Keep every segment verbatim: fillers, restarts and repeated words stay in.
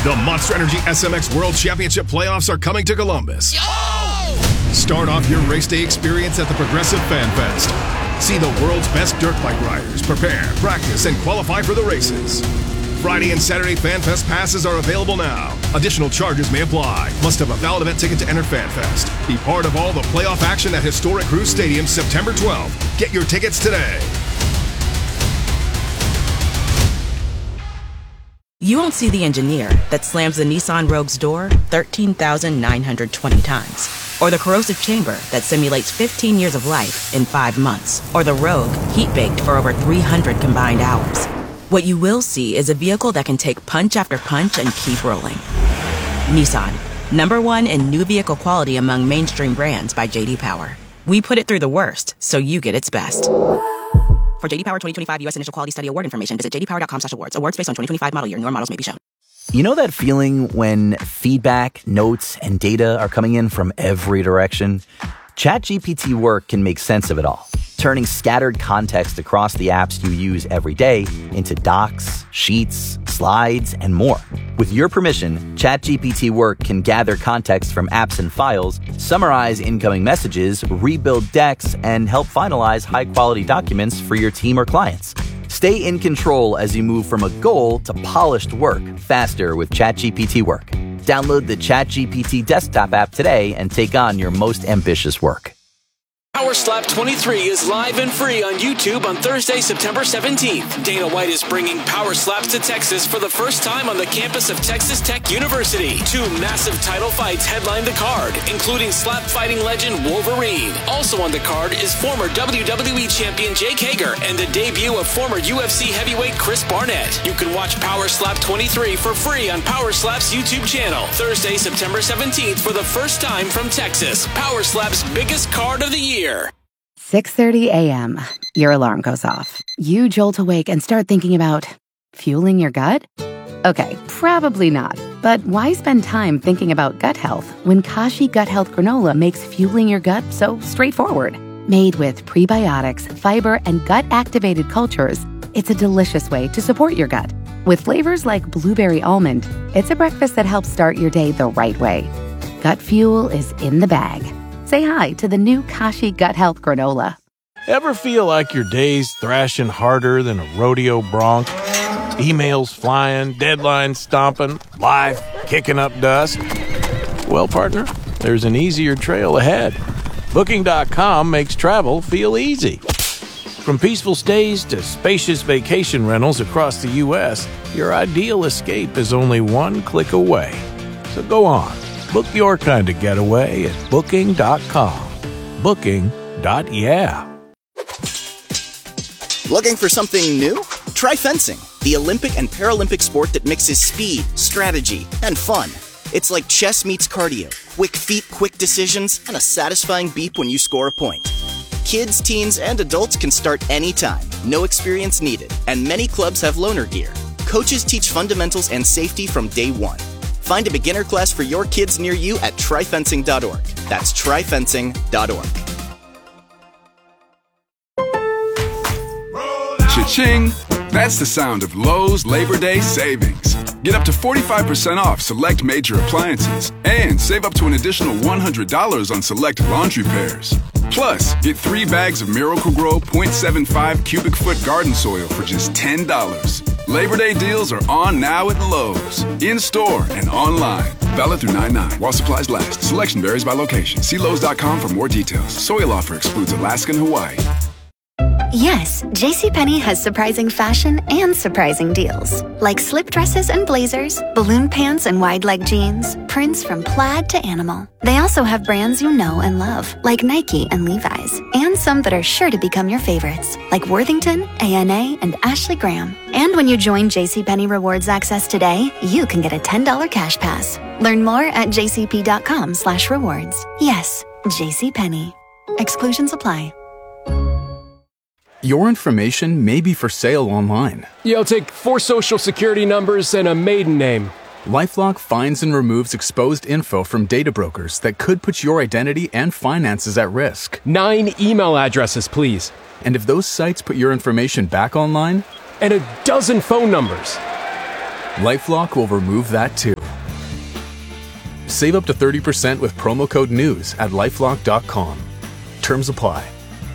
The Monster Energy S M X World Championship playoffs are coming to Columbus. Oh! Start off your race day experience at the Progressive Fan Fest. See the world's best dirt bike riders prepare, practice, and qualify for the races. Friday and Saturday Fan Fest passes are available now. Additional charges may apply. Must have a valid event ticket to enter Fan Fest. Be part of all the playoff action at Historic Cruise Stadium September twelfth. Get your tickets today. You won't see the engineer that slams the Nissan Rogue's door thirteen thousand nine hundred twenty times. Or the corrosive chamber that simulates fifteen years of life in five months. Or the Rogue heat-baked for over three hundred combined hours. What you will see is a vehicle that can take punch after punch and keep rolling. Nissan, number one in new vehicle quality among mainstream brands by J D Power. We put it through the worst, so you get its best. For J D Power twenty twenty-five U S Initial Quality Study Award information, visit j d power dot com slash awards. Awards based on twenty twenty-five model year. Newer models may be shown. You know that feeling when feedback, notes, and data are coming in from every direction? ChatGPT Work can make sense of it all, turning scattered context across the apps you use every day into docs, sheets, slides, and more. With your permission, ChatGPT Work can gather context from apps and files, summarize incoming messages, rebuild decks, and help finalize high-quality documents for your team or clients. Stay in control as you move from a goal to polished work faster with ChatGPT Work. Download the ChatGPT desktop app today and take on your most ambitious work. Power Slap twenty-three is live and free on YouTube on Thursday, September seventeenth. Dana White is bringing Power Slaps to Texas for the first time on the campus of Texas Tech University. Two massive title fights headline the card, including slap fighting legend Wolverine. Also on the card is former W W E champion Jake Hager and the debut of former U F C heavyweight Chris Barnett. You can watch Power Slap twenty-three for free on Power Slap's YouTube channel. Thursday, September seventeenth for the first time from Texas. Power Slap's biggest card of the year. six thirty a.m. Your alarm goes off. You jolt awake and start thinking about fueling your gut? Okay, probably not. But why spend time thinking about gut health when Kashi Gut Health Granola makes fueling your gut so straightforward? Made with prebiotics, fiber, and gut-activated cultures, it's a delicious way to support your gut. With flavors like blueberry almond, it's a breakfast that helps start your day the right way. Gut fuel is in the bag. Say hi to the new Kashi Gut Health Granola. Ever feel like your day's thrashing harder than a rodeo bronc? Emails flying, deadlines stomping, life kicking up dust? Well, partner, there's an easier trail ahead. Booking dot com makes travel feel easy. From peaceful stays to spacious vacation rentals across the U S, your ideal escape is only one click away. So go on. Book your kind of getaway at booking dot com. Booking. Yeah. Looking for something new? Try fencing, the Olympic and Paralympic sport that mixes speed, strategy, and fun. It's like chess meets cardio, quick feet, quick decisions, and a satisfying beep when you score a point. Kids, teens, and adults can start anytime, no experience needed, and many clubs have loaner gear. Coaches teach fundamentals and safety from day one. Find a beginner class for your kids near you at try fencing dot org. That's try fencing dot org. Cha-ching! That's the sound of Lowe's Labor Day savings. Get up to forty-five percent off select major appliances and save up to an additional one hundred dollars on select laundry pairs. Plus, get three bags of Miracle-Gro point seven five cubic foot garden soil for just ten dollars. Labor Day deals are on now at Lowe's, in-store and online. Valid through nine nine while supplies last. Selection varies by location. See Lowe's dot com for more details. Soil offer excludes Alaska and Hawaii. Yes, JCPenney has surprising fashion and surprising deals. Like slip dresses and blazers, balloon pants and wide leg jeans, prints from plaid to animal. They also have brands you know and love, like Nike and Levi's, and some that are sure to become your favorites, like Worthington, A N A, and Ashley Graham. And when you join JCPenney Rewards Access today, you can get a ten dollars cash pass. Learn more at jcp.com slash rewards. Yes, JCPenney. Exclusions apply. Your information may be for sale online. Yeah, I'll take four social security numbers and a maiden name. LifeLock finds and removes exposed info from data brokers that could put your identity and finances at risk. Nine email addresses, please. And if those sites put your information back online? And a dozen phone numbers. LifeLock will remove that too. Save up to thirty percent with promo code NEWS at lifelock dot com. Terms apply.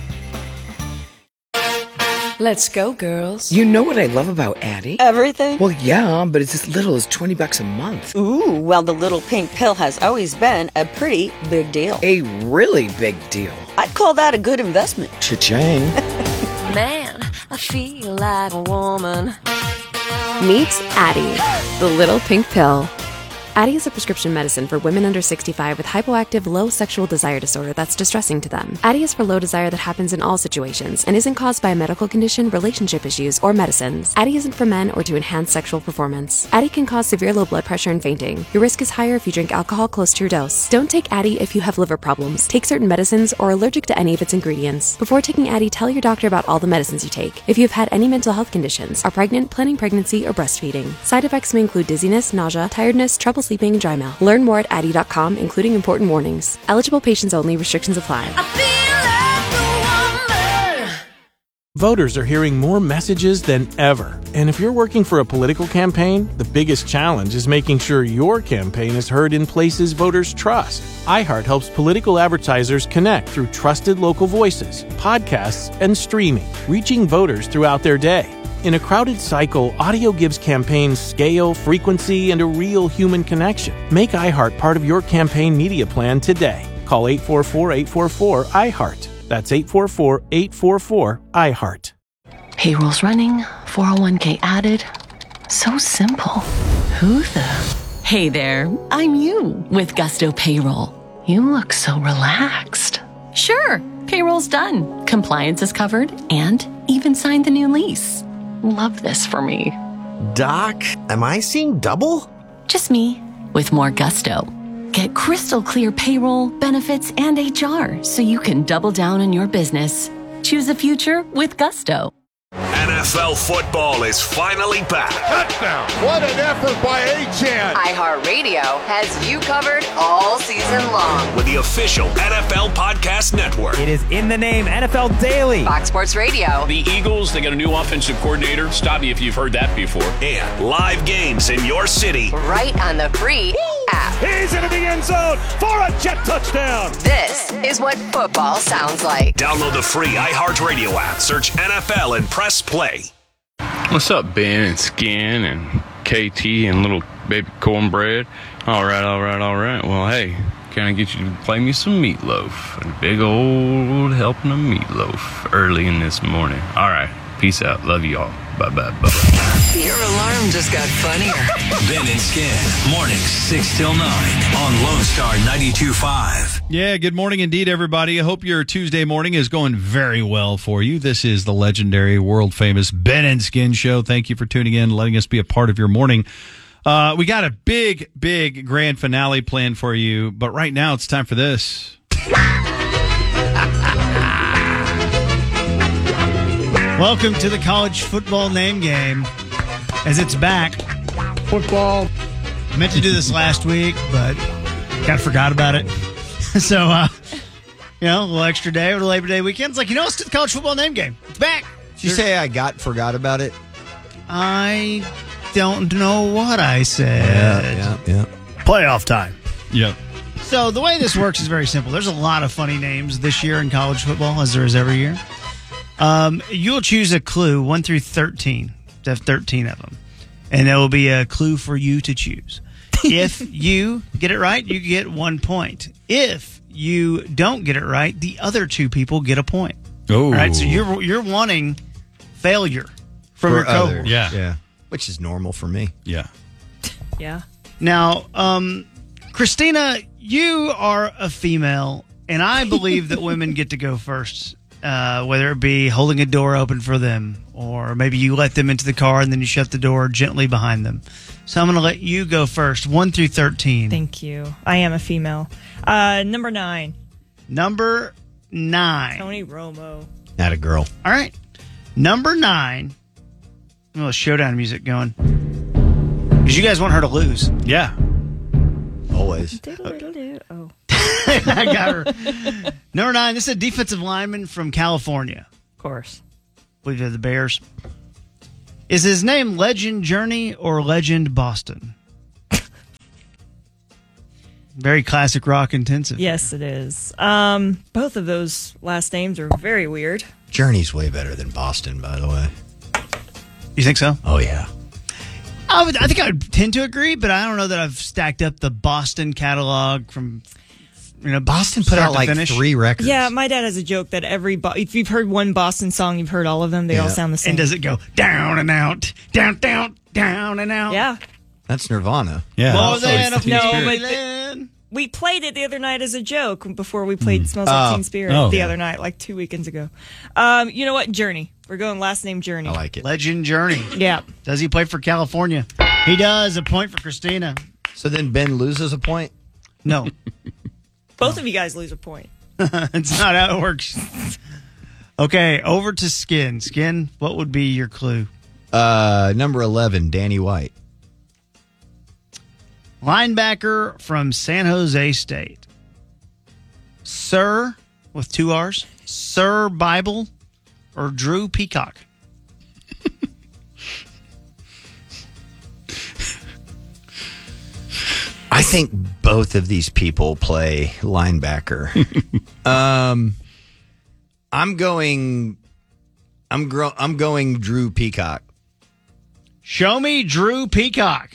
Let's go, girls. You know what I love about Addie? Everything? Well, yeah, but it's as little as twenty bucks a month. Ooh, well, the little pink pill has always been a pretty big deal. A really big deal. I'd call that a good investment. Cha-ching. Man, I feel like a woman. Meet Addie, the little pink pill. Addie is a prescription medicine for women under sixty-five with hypoactive low sexual desire disorder that's distressing to them. Addie is for low desire that happens in all situations and isn't caused by a medical condition, relationship issues, or medicines. Addie isn't for men or to enhance sexual performance. Addie can cause severe low blood pressure and fainting. Your risk is higher if you drink alcohol close to your dose. Don't take Addie if you have liver problems, take certain medicines, or are allergic to any of its ingredients. Before taking Addie, tell your doctor about all the medicines you take. If you have had any mental health conditions, are pregnant, planning pregnancy, or breastfeeding. Side effects may include dizziness, nausea, tiredness, trouble sleeping, and dry mouth. Learn more at addie dot com, including important warnings. Eligible patients only. Restrictions apply. Voters are hearing more messages than ever. And if you're working for a political campaign, the biggest challenge is making sure your campaign is heard in places voters trust. iHeart helps political advertisers connect through trusted local voices, podcasts, and streaming, reaching voters throughout their day. In a crowded cycle, audio gives campaigns scale, frequency, and a real human connection. Make iHeart part of your campaign media plan today. Call eight four four, eight four four, iHeart. That's eight four four, eight four four, iHeart. Payroll's running, four oh one k added. So simple. Who the? Hey there, I'm you with Gusto Payroll. You look so relaxed. Sure, payroll's done. Compliance is covered and even signed the new lease. Love this for me. Doc, am I seeing double? Just me, with more gusto. Get crystal clear payroll, benefits, and H R so you can double down on your business. Choose a future with gusto. N F L football is finally back. Touchdown! What an effort by Achane! iHeartRadio has you covered all season long. With the official N F L Podcast Network. It is in the name, N F L Daily. Fox Sports Radio. The Eagles, they got a new offensive coordinator. Stop me if you've heard that before. And live games in your city. Right on the free Woo! App. He's into the end zone for a jet touchdown. This is what football sounds like. Download the free iHeartRadio app. Search N F L and press play. What's up, Ben and Skin and K T and little baby cornbread? All right, all right, all right. Well, hey, can I get you to play me some meatloaf? A big old helping of meatloaf early in this morning. All right, peace out. Love you all. Bye-bye. Bye-bye. Your alarm just got funnier. Ben and Skin, mornings six till nine on Lone Star ninety-two point five. Yeah, good morning indeed, everybody. I hope your Tuesday morning is going very well for you. This is the legendary, world-famous Ben and Skin Show. Thank you for tuning in, letting us be a part of your morning. Uh, we got a big, big grand finale planned for you, but right now it's time for this. Welcome to the college football name game, as it's back. Football. I meant to do this last week, but kind of forgot about it. So, uh, you know, a little extra day over the Labor Day weekend. It's like, you know, let's do the college football name game. It's back. Did you say I got forgot about it? I don't know what I said. Yeah, yeah, yeah. Playoff time. Yep. So the way this works is very simple. There's a lot of funny names this year in college football, as there is every year. Um, you'll choose a clue, one through thirteen. There have thirteen of them. And there will be a clue for you to choose. If you get it right, you get one point. If you don't get it right, the other two people get a point. Oh. All right, so you're you're wanting failure from For your cohort. others. Yeah. Yeah. Which is normal for me. Yeah. Yeah. Now, um, Christina, you are a female, and I believe that women get to go first. Uh, whether it be holding a door open for them, or maybe you let them into the car and then you shut the door gently behind them. So I'm going to let you go first, one through thirteen. Thank you. I am a female. Uh, number nine. Number nine. Tony Romo. Not a girl. All right. Number nine. A little showdown music going. Because you guys want her to lose. Yeah. Always. Oh. I got her. Number nine, this is a defensive lineman from California. Of course. I believe they're the Bears. Is his name Legend Journey or Legend Boston? Very classic rock intensive. Yes, it is. Um, both of those last names are very weird. Journey's way better than Boston, by the way. You think so? Oh, yeah. I, would, I think I would tend to agree, but I don't know that I've stacked up the Boston catalog from, you know, Boston put out like finish. three records. Yeah, my dad has a joke that every Bo- if you've heard one Boston song, you've heard all of them. They Yeah. all sound the same. And does it go down and out, down, down, down and out? Yeah. That's Nirvana. Yeah. More Also, than it's a the Teen No, Spirit. but the- we played it the other night as a joke before we played Smells Oh. Like Teen Spirit Oh. the Yeah. other night, like two weekends ago. Um, you know what? Journey. We're going last name Journey. I like it. Legend Journey. Yeah. Does he play for California? He does. A point for Christina. So then Ben loses a point? No. Both of you guys lose a point. It's not how it works. Okay, over to Skin. Skin, what would be your clue? Uh, number eleven, Danny White. Linebacker from San Jose State. Sir, with two R's, Sir Bible or Drew Peacock? I think both of these people play linebacker. um, I'm going. I'm gro- I'm going Drew Peacock. Show me Drew Peacock.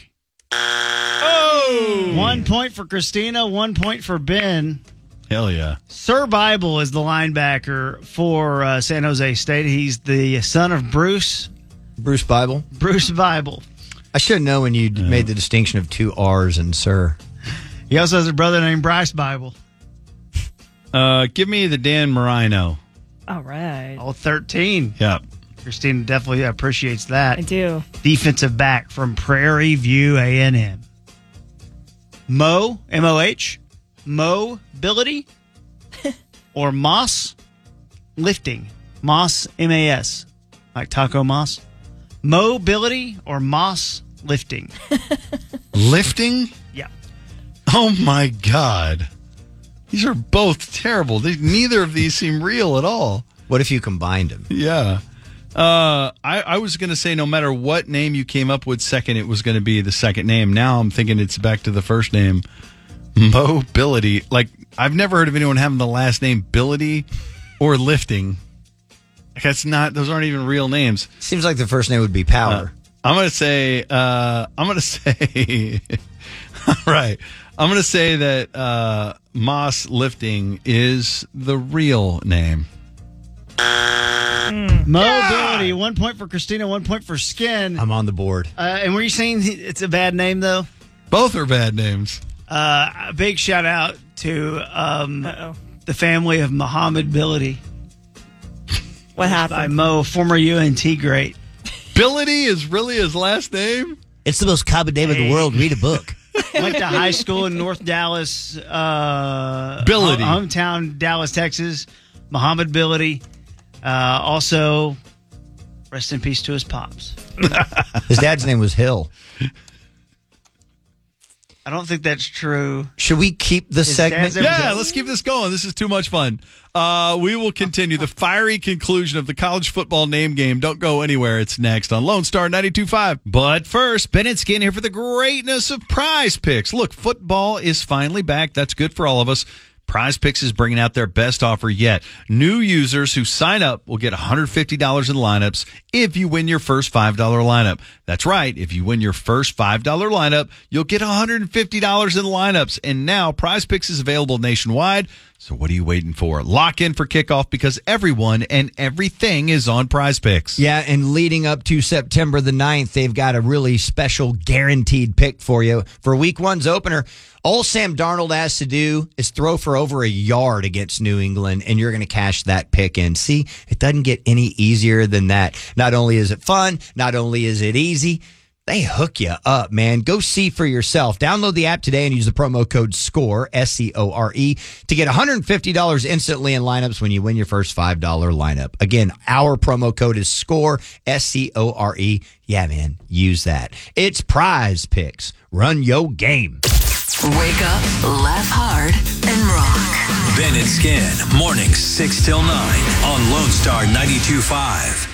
Oh! One point for Christina, one point for Ben. Hell yeah. Sir Bible is the linebacker for uh, San Jose State. He's the son of Bruce. Bruce Bible. Bruce Bible. I should know when you Yeah. made the distinction of two R's and Sir. He also has a brother named Bryce Bible. Uh, give me the Dan Marino. All right. Oh, thirteen. Yeah. Christina definitely appreciates that. I do. Defensive back from Prairie View A and M. Mo, M O H, Mobility, or Moss Lifting. Moss, M A S, like Taco Moss. Mobility or Moss Lifting. Lifting? Yeah. Oh my God. These are both terrible. They, neither of these seem real at all. What if you combined them? Yeah. Uh, I, I was going to say no matter what name you came up with second, it was going to be the second name. Now I'm thinking it's back to the first name. Mobility. Like, I've never heard of anyone having the last name Bility or Lifting. That's not, those aren't even real names. Seems like the first name would be Power. Uh, I'm going to say, uh, I'm going to say, all right. I'm going to say that uh, Moss Lifting is the real name. Mm. Mobility, yeah! One point for Christina, one point for Skin. I'm on the board. Uh, and were you saying it's a bad name, though? Both are bad names. Uh, a big shout out to um, the family of Muhammad Bility. What happened? By Mo, former U N T great. Bility is really his last name? It's the most common name hey. in the world. Read a book. Went to high school in North Dallas. Uh, Bility. Home, hometown, Dallas, Texas. Muhammad Bility. Uh, also, rest in peace to his pops. His dad's name was Hill. I don't think that's true. Should we keep the His segment? Yeah, let's keep this going. This is too much fun. Uh, we will continue the fiery conclusion of the college football name game. Don't go anywhere. It's next on Lone Star ninety-two point five. But first, Ben and Skin here for the greatness of Prize Picks. Look, football is finally back. That's good for all of us. Prize Picks is bringing out their best offer yet. New users who sign up will get one hundred fifty dollars in lineups if you win your first five dollars lineup. That's right. If you win your first five dollars lineup, you'll get one hundred fifty dollars in lineups. And now Prize Picks is available nationwide. So what are you waiting for? Lock in for kickoff because everyone and everything is on Prize Picks. Yeah, and leading up to September the ninth, they've got a really special guaranteed pick for you. For week one's opener, all Sam Darnold has to do is throw for over a yard against New England, and you're going to cash that pick in. See, it doesn't get any easier than that. Not only is it fun, not only is it easy, they hook you up, man. Go see for yourself. Download the app today and use the promo code SCORE, S C O R E, to get one hundred fifty dollars instantly in lineups when you win your first five dollars lineup. Again, our promo code is SCORE, S C O R E. Yeah, man, use that. It's Prize Picks. Run your game. Wake up, laugh hard, and rock. Ben and Skin, mornings six till nine on Lone Star ninety-two point five.